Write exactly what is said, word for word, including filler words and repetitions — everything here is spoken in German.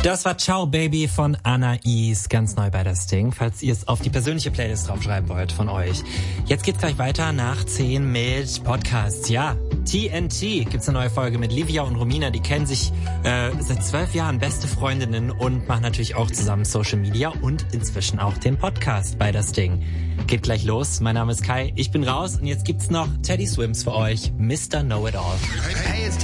Das war Ciao Baby von Anais, ganz neu bei das Ding, falls ihr es auf die persönliche Playlist draufschreiben wollt von euch. Jetzt geht's gleich weiter nach zehn mit Podcasts. Ja, T N T gibt's eine neue Folge mit Livia und Romina, die kennen sich äh, seit zwölf Jahren, beste Freundinnen und machen natürlich auch zusammen Social Media und inzwischen auch den Podcast bei das Ding. Geht gleich los, mein Name ist Kai, ich bin raus und jetzt gibt's noch Teddy Swims für euch, Mister Know-It-All. Hey,